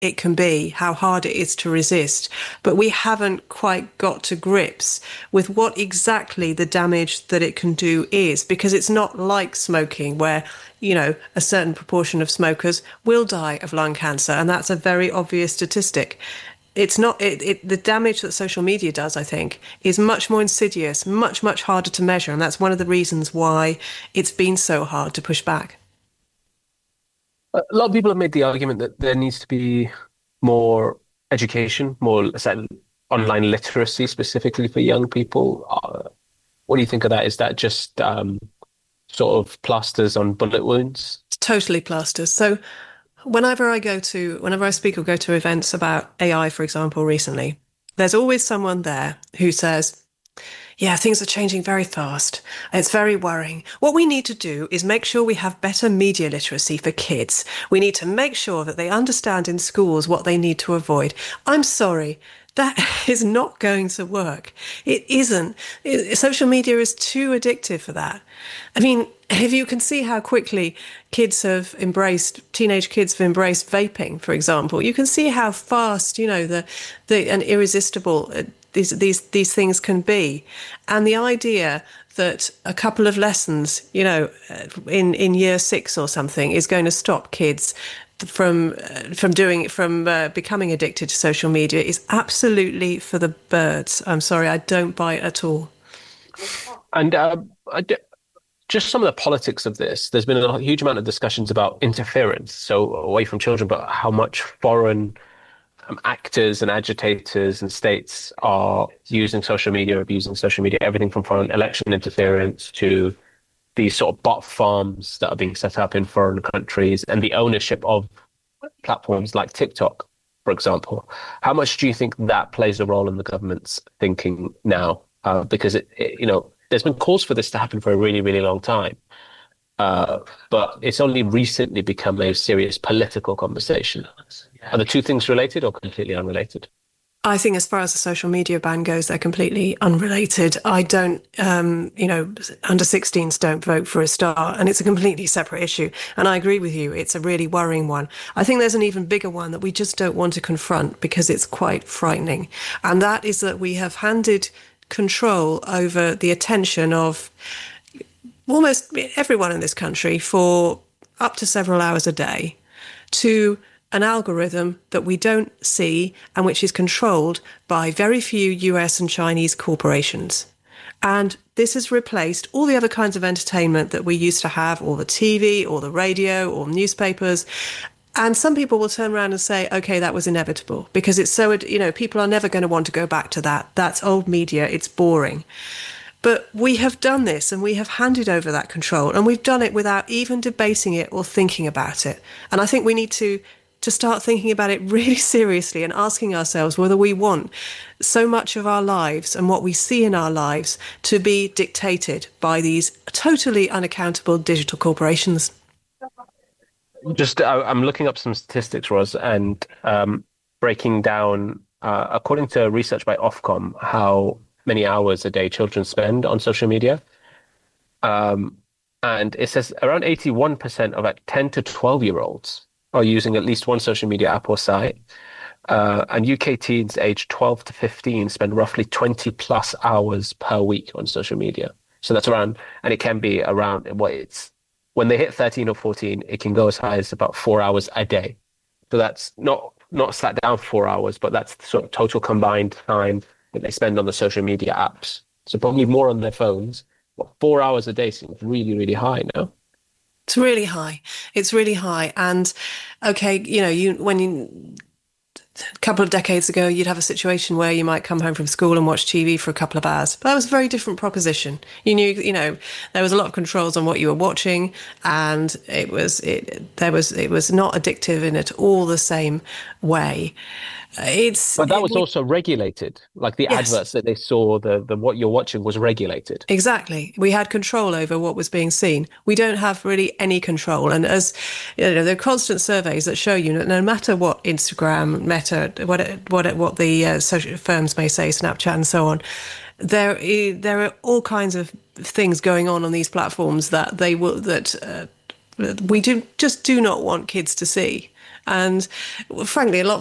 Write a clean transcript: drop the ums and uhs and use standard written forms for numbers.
it can be, how hard it is to resist. But we haven't quite got to grips with what exactly the damage that it can do is, because it's not like smoking where, a certain proportion of smokers will die of lung cancer. And that's a very obvious statistic. It's not, the damage that social media does, I think, is much more insidious, much, much harder to measure. And that's one of the reasons why it's been so hard to push back. A lot of people have made the argument that there needs to be more education, more online literacy specifically for young people. What do you think of that? Is that just sort of plasters on bullet wounds? It's totally plasters. So whenever I speak or go to events about AI, for example, recently, there's always someone there who says, yeah, things are changing very fast. It's very worrying. What we need to do is make sure we have better media literacy for kids. We need to make sure that they understand in schools what they need to avoid. I'm sorry. That is not going to work. It isn't. Social media is too addictive for that. I mean, if you can see how quickly teenage kids have embraced vaping, for example, you can see how fast, and irresistible these things can be. And the idea that a couple of lessons, in year 6 or something is going to stop kids from becoming addicted to social media is absolutely for the birds. I'm sorry, I don't buy it at all. And just some of the politics of this. There's been a huge amount of discussions about interference, so away from children, but how much foreign actors and agitators and states are using social media, abusing social media, everything from foreign election interference to these sort of bot farms that are being set up in foreign countries and the ownership of platforms like TikTok, for example. How much do you think that plays a role in the government's thinking now? Because there's been calls for this to happen for a really, really long time. But it's only recently become a serious political conversation. Are the two things related or completely unrelated? I think as far as the social media ban goes, they're completely unrelated. I don't, under 16s don't vote for a start, and it's a completely separate issue. And I agree with you, it's a really worrying one. I think there's an even bigger one that we just don't want to confront because it's quite frightening. And that is that we have handed control over the attention of almost everyone in this country for up to several hours a day to an algorithm that we don't see and which is controlled by very few US and Chinese corporations. And this has replaced all the other kinds of entertainment that we used to have, or the TV, or the radio, or newspapers. And some people will turn around and say, okay, that was inevitable because it's so, people are never going to want to go back to that. That's old media. It's boring. But we have done this and we have handed over that control, and we've done it without even debating it or thinking about it. And I think we need to start thinking about it really seriously and asking ourselves whether we want so much of our lives and what we see in our lives to be dictated by these totally unaccountable digital corporations. I'm looking up some statistics, Ros, and breaking down, according to research by Ofcom, how many hours a day children spend on social media. And it says around 81% of 10 to 12-year-olds are using at least one social media app or site. And UK teens aged 12 to 15 spend roughly 20 plus hours per week on social media. So that's around, and it can be around when they hit 13 or 14, it can go as high as about 4 hours a day. So that's not sat down 4 hours, but that's the sort of total combined time that they spend on the social media apps. So probably more on their phones. 4 hours a day seems really, really high now. It's really high. It's really high. And okay, a couple of decades ago, you'd have a situation where you might come home from school and watch TV for a couple of hours. But that was a very different proposition. You knew, there was a lot of controls on what you were watching, and it was not addictive in at all the same way. But that was also regulated. Like the Yes. adverts that they saw, the what you're watching was regulated. Exactly. We had control over what was being seen. We don't have really any control. And as there are constant surveys that show you that no matter what Instagram, Meta, what the social firms may say, Snapchat and so on, there are all kinds of things going on these platforms that we do not want kids to see. And frankly, a lot